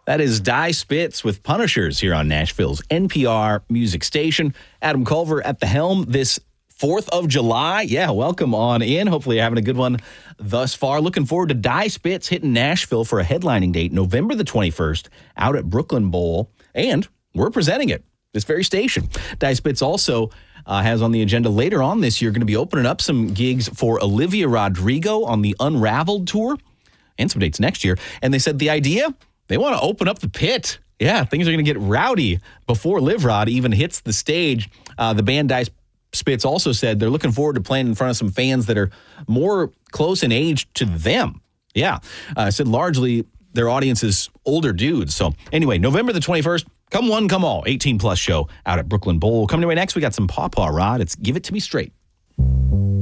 That is Die Spitz with Punishers here on Nashville's NPR music station. Adam Culver at the helm this 4th of July. Yeah, welcome on in. Hopefully you're having a good one thus far. Looking forward to Die Spitz hitting Nashville for a headlining date November the 21st out at Brooklyn Bowl. And we're presenting it, this very station. Die Spitz also has on the agenda later on this year going to be opening up some gigs for Olivia Rodrigo on the Unraveled tour and some dates next year. And they said the idea, they want to open up the pit. Yeah, things are going to get rowdy before Live Rod even hits the stage. The band Die Spitz also said they're looking forward to playing in front of some fans that are more close in age to them. Yeah, said largely their audience is older dudes. So anyway, November the 21st, come one, come all, 18-plus show out at Brooklyn Bowl. Coming away next, we got some Paw Paw Rod. It's Give It To Me Straight.